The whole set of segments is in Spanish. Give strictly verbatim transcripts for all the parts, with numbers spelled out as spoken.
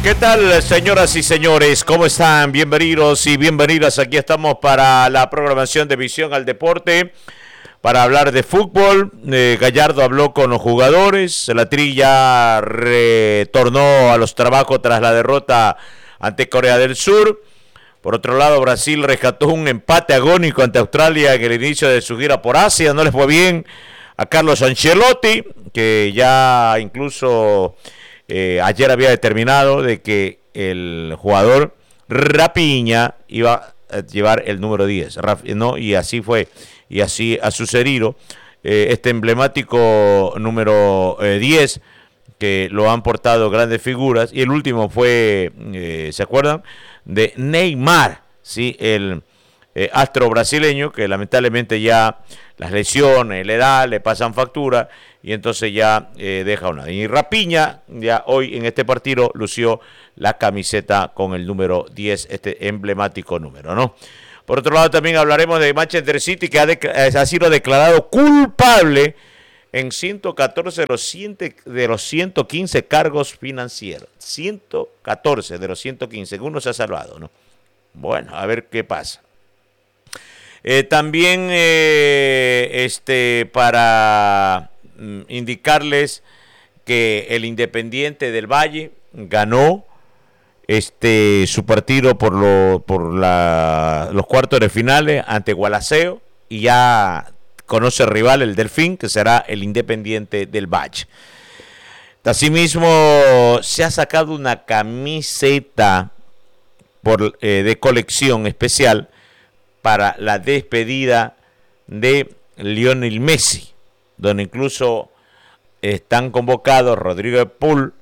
¿Qué tal, señoras y señores? ¿Cómo están? Bienvenidos y bienvenidas. Aquí estamos para la programación de Visión al Deporte, para hablar de fútbol. Eh, Gallardo habló con los jugadores. La Trilla retornó a los trabajos tras la derrota ante Corea del Sur. Por otro lado, Brasil rescató un empate agónico ante Australia en el inicio de su gira por Asia. No les fue bien a Carlos Ancelotti, que ya incluso eh, ayer había determinado de que el jugador Rapiña iba a llevar el número diez, ¿no? Y así fue, y así ha sucedido. Eh, este emblemático número eh, diez, que lo han portado grandes figuras, y el último fue, eh, ¿se acuerdan? De Neymar, ¿sí? El eh, astro brasileño, que lamentablemente ya las lesiones, la edad le pasan factura, y entonces ya eh, deja una. Y Rapiña, ya hoy en este partido, lució la camiseta con el número diez, este emblemático número, ¿no? Por otro lado, también hablaremos de Manchester City, que ha, de, ha sido declarado culpable en ciento catorce de los, cien, de los ciento quince cargos financieros. ciento catorce de los ciento quince, uno se ha salvado, ¿no? Bueno, a ver qué pasa. Eh, también eh, este para mm, indicarles que el Independiente del Valle ganó este su partido por, lo, por la, los cuartos de finales ante Gualaceo, y ya conoce el rival, el Delfín, que será el Independiente del Valle. Asimismo, se ha sacado una camiseta por, eh, de colección especial para la despedida de Lionel Messi, donde incluso están convocados Rodrigo de Paul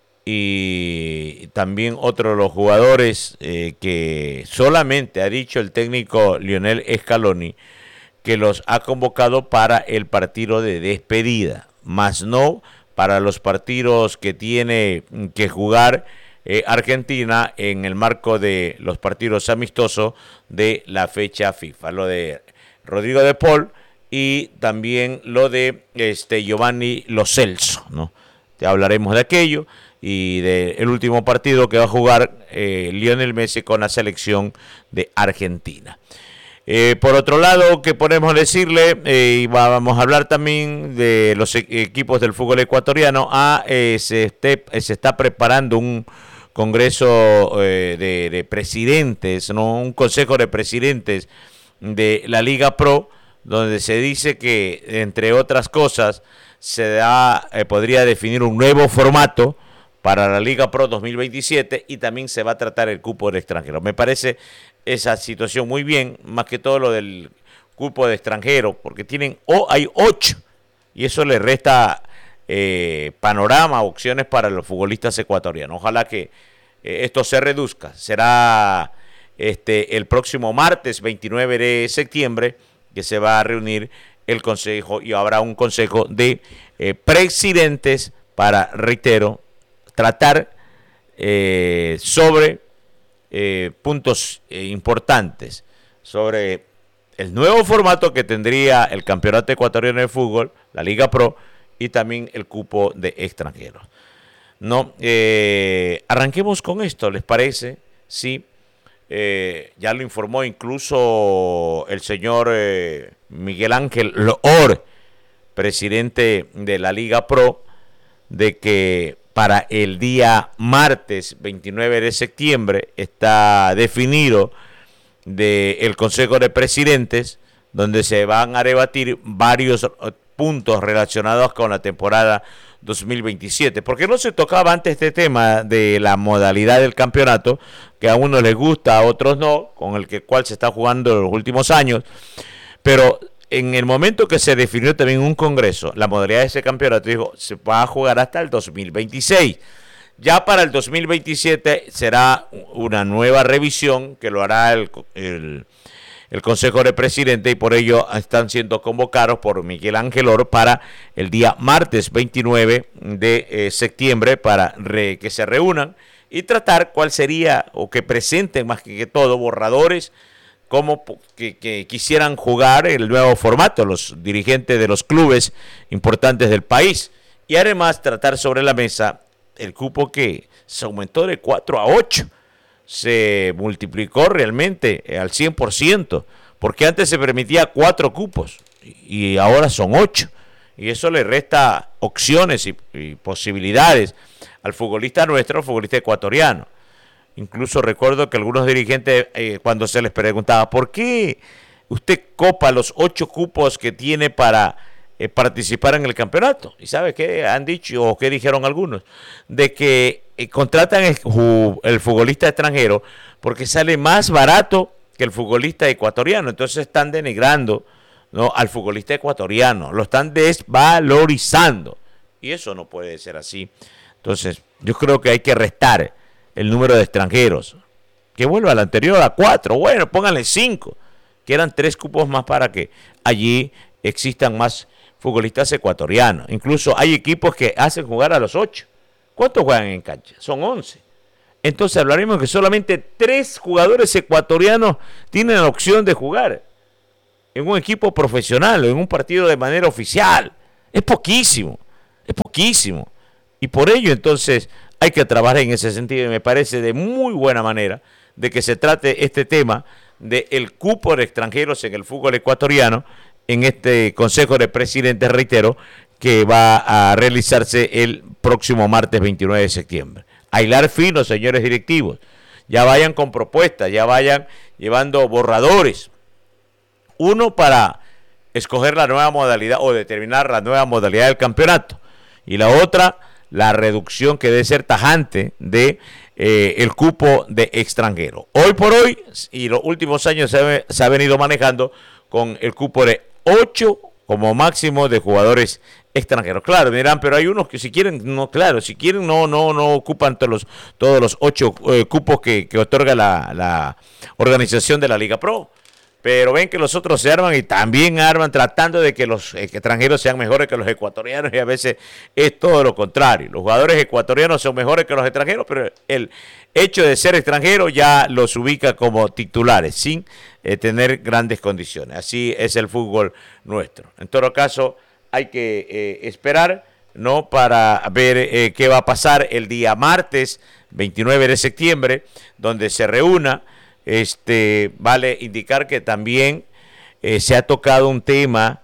y también otro de los jugadores eh, que solamente ha dicho el técnico Lionel Scaloni que los ha convocado para el partido de despedida, más no para los partidos que tiene que jugar eh, Argentina en el marco de los partidos amistosos de la fecha FIFA. Lo de Rodrigo de Paul y también lo de este Giovanni Lo Celso, ¿no? Ya hablaremos de aquello y del último partido que va a jugar eh, Lionel Messi con la selección de Argentina. Eh, por otro lado, ¿qué podemos decirle? Eh, vamos a hablar también de los e- equipos del fútbol ecuatoriano. Ah, eh, se, esté, se está preparando un congreso eh, de, de presidentes, ¿no? Un consejo de presidentes de la Liga Pro, donde se dice que, entre otras cosas, se da, eh, podría definir un nuevo formato para la Liga Pro dos mil veintisiete, y también se va a tratar el cupo de extranjeros. Me parece esa situación muy bien, más que todo lo del cupo de extranjeros, porque tienen o hay ocho, y eso le resta eh, panorama, opciones para los futbolistas ecuatorianos. Ojalá que eh, esto se reduzca. Será este el próximo martes veintinueve de septiembre que se va a reunir el consejo, y habrá un consejo de eh, presidentes para, reitero, tratar eh, sobre eh, puntos eh, importantes, sobre el nuevo formato que tendría el Campeonato Ecuatoriano de Fútbol, la Liga Pro, y también el cupo de extranjeros. No, eh, arranquemos con esto, ¿les parece? Sí, eh, ya lo informó incluso el señor eh, Miguel Ángel Loor, presidente de la Liga Pro, de que para el día martes veintinueve de septiembre está definido del Consejo de Presidentes, donde se van a debatir varios puntos relacionados con la temporada dos mil veintisiete. ¿Por qué no se tocaba antes este tema de la modalidad del campeonato, que a unos les gusta, a otros no, con el que, cual se está jugando en los últimos años? Pero en el momento que se definió también un congreso, la modalidad de ese campeonato, dijo, se va a jugar hasta el dos mil veintiséis. Ya para el dos mil veintisiete será una nueva revisión que lo hará el, el, el Consejo de Presidentes, y por ello están siendo convocados por Miguel Ángel Oro para el día martes veintinueve de eh, septiembre para re, que se reúnan y tratar cuál sería, o que presenten más que, que todo borradores como que, que quisieran jugar el nuevo formato, los dirigentes de los clubes importantes del país, y además tratar sobre la mesa el cupo que se aumentó de cuatro a ocho, se multiplicó realmente al cien por ciento, porque antes se permitía cuatro cupos y ahora son ocho, y eso le resta opciones y, y posibilidades al futbolista nuestro, al futbolista ecuatoriano. Incluso recuerdo que algunos dirigentes, eh, cuando se les preguntaba, ¿por qué usted copa los ocho cupos que tiene para eh, participar en el campeonato? ¿Y sabe qué han dicho o qué dijeron algunos? De que eh, contratan el, el futbolista extranjero porque sale más barato que el futbolista ecuatoriano. Entonces están denigrando, ¿no?, al futbolista ecuatoriano, lo están desvalorizando. Y eso no puede ser así. Entonces yo creo que hay que restar el número de extranjeros, que vuelva al anterior a cuatro, bueno, pónganle cinco, que eran tres cupos más para que allí existan más futbolistas ecuatorianos. Incluso hay equipos que hacen jugar a los ocho. ¿Cuántos juegan en cancha? Son once. Entonces hablaremos que solamente tres jugadores ecuatorianos tienen la opción de jugar en un equipo profesional o en un partido de manera oficial. Es poquísimo, es poquísimo. Y por ello entonces hay que trabajar en ese sentido, y me parece de muy buena manera de que se trate este tema del cupo de extranjeros en el fútbol ecuatoriano en este Consejo de Presidentes, reitero, que va a realizarse el próximo martes veintinueve de septiembre. A hilar fino, señores directivos, ya vayan con propuestas, ya vayan llevando borradores. Uno para escoger la nueva modalidad o determinar la nueva modalidad del campeonato, y la otra, la reducción que debe ser tajante de eh, el cupo de extranjero. Hoy por hoy, y los últimos años se ha, se ha venido manejando con el cupo de ocho como máximo de jugadores extranjeros. Claro, dirán, pero hay unos que si quieren, no, claro, si quieren no no no ocupan todos los, todos los ocho eh, cupos que, que otorga la, la organización de la Liga Pro. Pero ven que los otros se arman y también arman tratando de que los extranjeros sean mejores que los ecuatorianos, y a veces es todo lo contrario. Los jugadores ecuatorianos son mejores que los extranjeros, pero el hecho de ser extranjero ya los ubica como titulares sin eh, tener grandes condiciones. Así es el fútbol nuestro. En todo caso, hay que eh, esperar, ¿no?, para ver eh, qué va a pasar el día martes veintinueve de septiembre, donde se reúna. Este, vale indicar que también eh, se ha tocado un tema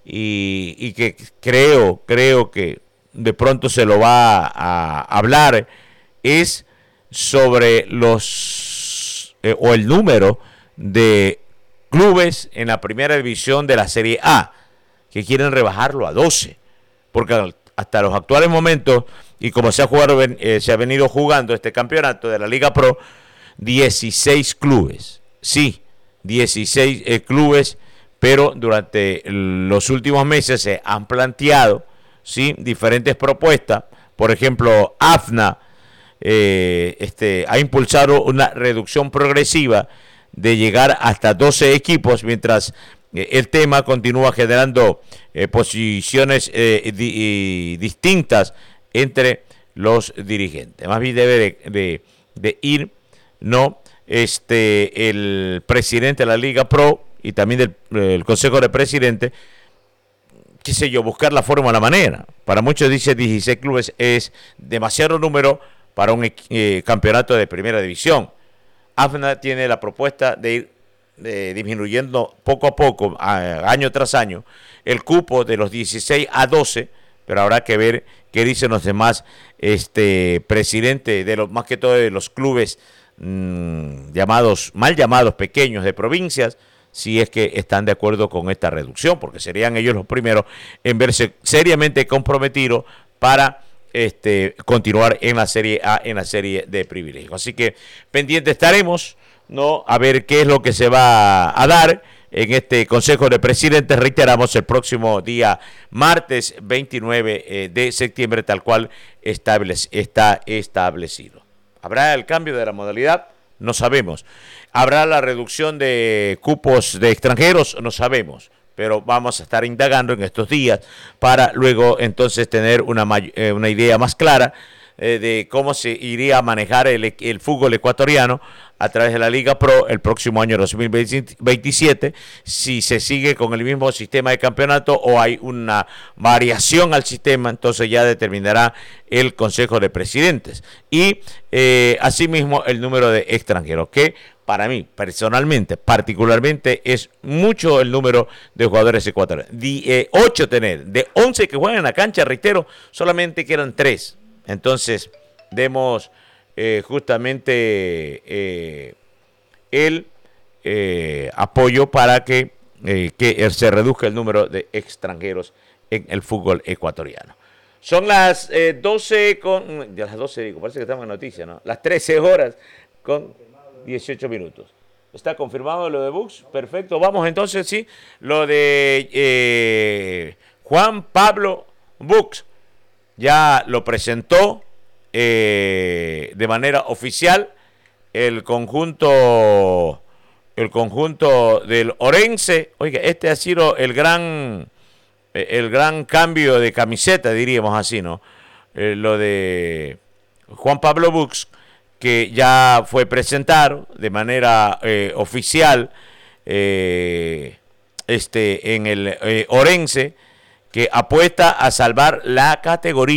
y, y que creo, creo que de pronto se lo va a, a hablar, es sobre los eh, o el número de clubes en la primera división de la Serie A, que quieren rebajarlo a doce, porque hasta los actuales momentos, y como se ha jugado, eh, se ha venido jugando este campeonato de la Liga Pro, dieciséis clubes, sí, dieciséis eh, clubes, pero durante los últimos meses se han planteado, sí, diferentes propuestas. Por ejemplo, A F N A eh, este, ha impulsado una reducción progresiva de llegar hasta doce equipos, mientras eh, el tema continúa generando eh, posiciones eh, di, distintas entre los dirigentes. Más bien debe de, de, de ir no este el presidente de la Liga Pro y también del el Consejo de Presidentes, qué sé yo, buscar la forma, la manera. Para muchos dice dieciséis clubes es demasiado número para un eh, campeonato de primera división. A F N A tiene la propuesta de ir eh, disminuyendo poco a poco, a, año tras año, el cupo de los dieciséis a doce, pero habrá que ver qué dicen los demás este presidentes de los, más que todo de los clubes Mmm, llamados, mal llamados pequeños de provincias, si es que están de acuerdo con esta reducción, porque serían ellos los primeros en verse seriamente comprometidos para este continuar en la Serie A, en la serie de privilegios. Así que pendiente estaremos, ¿no?, a ver qué es lo que se va a dar en este Consejo de Presidentes. Reiteramos, el próximo día martes veintinueve de septiembre, tal cual establec- está establecido. ¿Habrá el cambio de la modalidad? No sabemos. ¿Habrá la reducción de cupos de extranjeros? No sabemos. Pero vamos a estar indagando en estos días para luego entonces tener una, una idea más clara eh, de cómo se iría a manejar el, el fútbol ecuatoriano a través de la Liga Pro el próximo año dos mil veintisiete, si se sigue con el mismo sistema de campeonato o hay una variación al sistema, entonces ya determinará el Consejo de Presidentes. Y eh, asimismo el número de extranjeros, que para mí, personalmente, particularmente, es mucho el número de jugadores ecuatorianos. De eh, ocho tener, de once que juegan en la cancha, reitero, solamente quedan tres. Entonces, demos eh, justamente eh, el eh, apoyo para que, eh, que se reduzca el número de extranjeros en el fútbol ecuatoriano. Son las eh, doce con... Ya las doce digo, parece que estamos en noticias, ¿no? Las trece horas con dieciocho minutos. ¿Está confirmado lo de Bucks? Perfecto. Vamos entonces, sí. Lo de eh, Juan Pablo Bucks. Ya lo presentó eh, de manera oficial el conjunto el conjunto del Orense. Oiga, este ha sido el gran el gran cambio de camiseta, diríamos así, ¿no? Eh, lo de Juan Pablo Bucks, que ya fue presentado de manera eh, oficial eh, este, en el eh, Orense, que apuesta a salvar la categoría.